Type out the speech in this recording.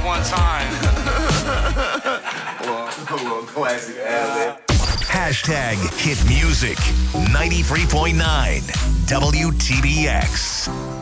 one time. A little classic ad. Hashtag Hit Music 93.9 WTBX.